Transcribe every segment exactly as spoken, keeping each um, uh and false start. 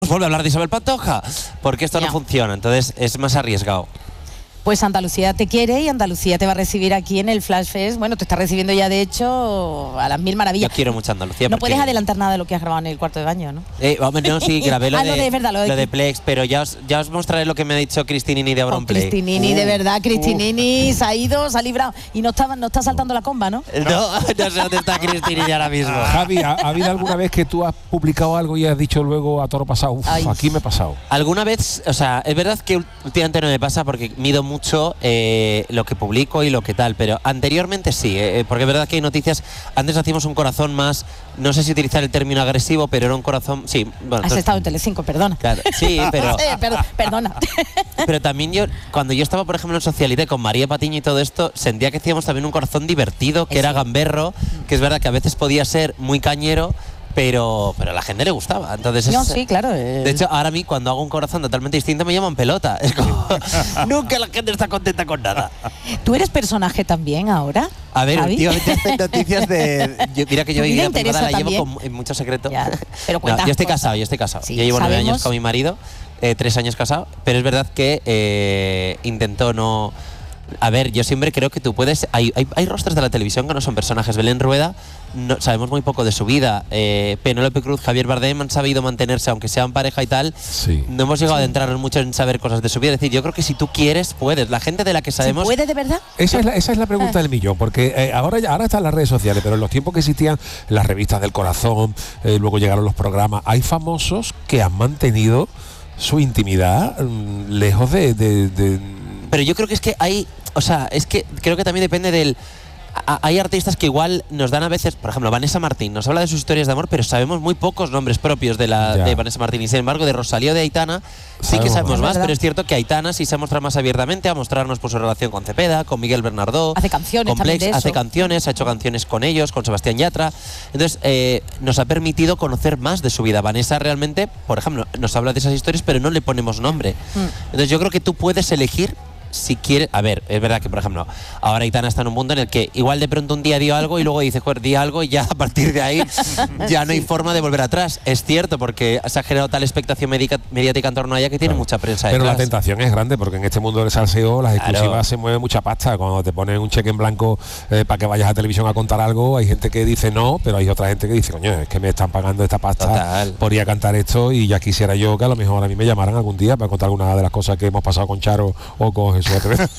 vuelve a hablar de Isabel Pantoja, porque esto Ya. no funciona, entonces es más arriesgado. Pues Andalucía te quiere y Andalucía te va a recibir aquí en el Flash Fest. Bueno, te está recibiendo ya, de hecho, a las mil maravillas. Yo quiero mucho Andalucía. No porque... puedes adelantar nada de lo que has grabado en el cuarto de baño, ¿no? Eh, hombre, no, sí, grabé lo, ah, de, lo de, es verdad, lo de, lo de Plex, pero ya os, ya os mostraré lo que me ha dicho Cristinini de Auronplay. Oh, Cristinini, uh, de verdad, Cristinini uh. se ha ido, se ha librado y no está, no está saltando la comba, ¿no? No, no sé dónde está Cristinini ahora mismo. Javi, ¿ha, ¿ha habido alguna vez que tú has publicado algo y has dicho luego a toro pasado, uf, aquí me he pasado? Alguna vez, o sea, es verdad que últimamente no me pasa porque mido mucho eh, lo que publico y lo que tal, pero anteriormente sí, eh, porque es verdad que hay noticias. Antes hacíamos un corazón más, no sé si utilizar el término agresivo, pero era un corazón, sí. Bueno, has entonces, estado en Telecinco, perdona. Claro, sí, pero sí, per, perdona. Pero también yo, cuando yo estaba, por ejemplo, en Socialité con María Patiño y todo esto, sentía que hacíamos también un corazón divertido, que sí. era gamberro, que es verdad que a veces podía ser muy cañero, pero pero a la gente le gustaba. Entonces no, es, sí, claro. De hecho, ahora a mí cuando hago un corazón totalmente distinto me llaman pelota. Es como, nunca la gente está contenta con nada. ¿Tú eres personaje también ahora? A ver, Javi? últimamente hacen noticias de... Yo, mira que yo mi vida privada la llevo también? con, en mucho secreto. Ya, pero cuenta, no, yo estoy cuenta. casado, yo estoy casado. Sí, yo llevo nueve sabemos. años con mi marido, eh, tres años casado, pero es verdad que eh, intento no... A ver, yo siempre creo que tú puedes... Hay, hay, hay rostros de la televisión que no son personajes. Belén Rueda, no, sabemos muy poco de su vida. Eh, Penélope Cruz, Javier Bardem han sabido mantenerse, aunque sean pareja y tal. Sí. No hemos llegado sí. a adentrarnos mucho en saber cosas de su vida. Es decir, yo creo que si tú quieres, puedes. La gente de la que sabemos... ¿Se puede de verdad? Esa es la, esa es la pregunta del millón, porque eh, ahora, ahora están las redes sociales, pero en los tiempos que existían las revistas del corazón, eh, luego llegaron los programas, hay famosos que han mantenido su intimidad mmm, lejos de, de, de... Pero yo creo que es que hay... O sea, es que creo que también depende del... A, hay artistas que igual nos dan a veces, por ejemplo, Vanessa Martín nos habla de sus historias de amor, pero sabemos muy pocos nombres propios de la Ya. de Vanessa Martín. Y sin embargo, de Rosalía o de Aitana sí Sabemos que sabemos más. más, pero es cierto que Aitana sí se muestra más abiertamente a mostrarnos por su relación con Cepeda, con Miguel Bernardó, Hace canciones con también Plex, de eso. hace canciones, ha hecho canciones con ellos, con Sebastián Yatra. Entonces, eh, nos ha permitido conocer más de su vida. Vanessa realmente, por ejemplo, nos habla de esas historias, pero no le ponemos nombre. Mm. Entonces, yo creo que tú puedes elegir si quiere, a ver, es verdad que, por ejemplo, ahora Aitana está en un mundo en el que igual de pronto un día dio algo y luego dice, joder, di algo y ya a partir de ahí ya no hay forma de volver atrás. Es cierto, porque se ha generado tal expectación medica, mediática en torno a ella que tiene Claro. mucha prensa Pero detrás. la tentación es grande, porque en este mundo del salseo las exclusivas Claro. se mueve mucha pasta. Cuando te ponen un cheque en blanco eh, para que vayas a televisión a contar algo, hay gente que dice no, pero hay otra gente que dice, coño, es que me están pagando esta pasta Total. por ir a cantar esto, y ya quisiera yo que a lo mejor a mí me llamaran algún día para contar alguna de las cosas que hemos pasado con Charo o con Jesús.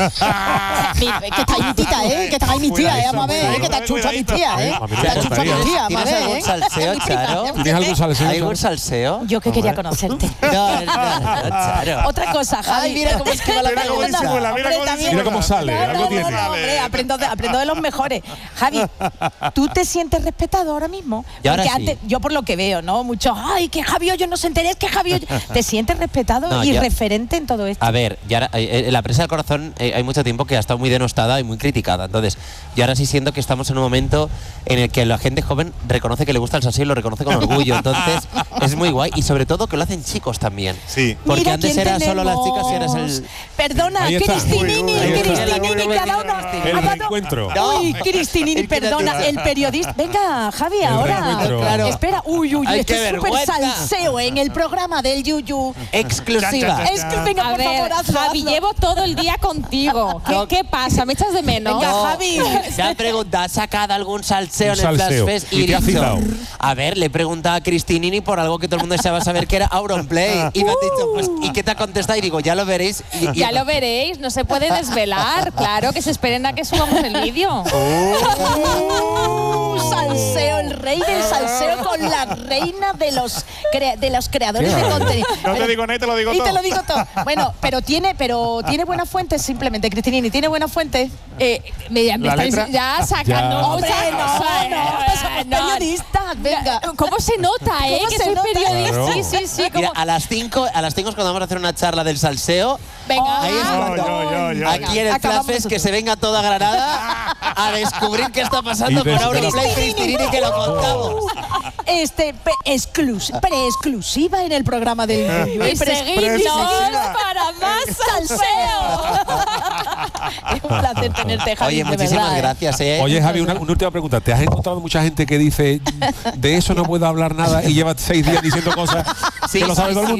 Mira, que está ahí mi tía, ¿eh? Que está ahí mi tía, ¿eh? Vamos a ver, ¿eh? Que está chucha mi tía, ¿eh? A mí me Que está chucha mi gustaría. tía, vamos a ¿Tienes ver, algún ¿eh? salseo, Charo? ¿Tienes algún salseo? ¿Hay algún salseo? Yo que quería conocerte. No, no, no, Charo. Otra cosa, Javi. Ay, mira cómo esquiva la Mira cómo pregunta. disimula, mira Hombre, cómo también- Mira cómo sale, No, algo no, no, tiene. no, hombre, aprendo de, aprendo de los mejores. Javi, ¿tú te sientes respetado ahora mismo? Y ahora Porque sí. antes, yo por lo que veo, ¿no? Muchos, ay, que Javi yo no se enteré, es que Javi Ollo-". ¿Te sientes respetado No, y yo- referente en todo esto? A ver, y ahora, eh, en la prensa del corazón eh, hay mucho tiempo que ha estado muy denostada y muy criticada. Entonces, yo ahora sí siento que estamos en un momento en el que la gente joven reconoce que le gusta el salseo y lo reconoce con orgullo. Entonces, es muy guay. Y sobre todo que lo hacen chicos también. Sí. Porque Mira antes quién era solo las chicas y ahora es tenemos. el... Perdona, Ahí está. Cristinini, Uy, uy, ahí está. Cristinini, cada uno El ha dado- reencuentro. Uy, Cristinini, Es que perdona, natural. el periodista. Venga, Javi, ahora. reencuentro. Claro. Espera, uy, uy, Ay, esto qué es súper vergüenza. salseo en el programa del Yuyu. Exclusiva. Es que venga, A por ver, favor, hazlo, Javi, hazlo. llevo todo el día contigo. ¿Qué, No. qué pasa? ¿Me echas de menos? Venga, Javi. Se ha preguntado, ¿has sacado algún salseo Un en el salseo. Flash Fest? Y te ha dicho, citado. a ver, le he preguntado a Cristinini por algo que todo el mundo deseaba saber que era Auronplay. Y me ha dicho, pues, ¿y qué te ha contestado? Y digo, ya lo veréis. Y, y- Ya lo veréis, no se puede desvelar. Claro, que se esperen a que subamos el vídeo. Uh, salseo, el rey del salseo con la reina de los crea- de los creadores de contenido. No te digo nada y te lo digo y todo. te lo digo todo. Bueno, pero tiene, pero tiene buenas fuentes simplemente, Cristinini, tiene buenas fuentes. Eh, me, me La estáis letra. ya sacando Ya. Hombre, muchas no, cosas. no, somos No. periodistas, venga. ¿Cómo se nota, eh? ¿Cómo Que se soy nota? periodista. Claro. Sí, sí, sí. Mira, como- a las cinco, a las cinco es cuando vamos a hacer una charla del salseo. Venga. Ahí es Yo, cuando- yo, yo, yo. Aquí en el Acabamos Flash Fest, que se venga toda Granada a descubrir qué está pasando Y con después- Auronplay Cristinini, que lo contamos. Este pe- exclus- pre-exclusiva en el programa del Yuyu. Y seguidnos para más salseo. Es un placer tenerte, Javi, Oye, de muchísimas verdad, ¿eh? gracias, eh. Oye, Javi, una, una última pregunta. ¿Te has encontrado mucha gente que dice de eso no puedo hablar nada y lleva seis días diciendo cosas Sí, que lo sí, sabe todo el sí.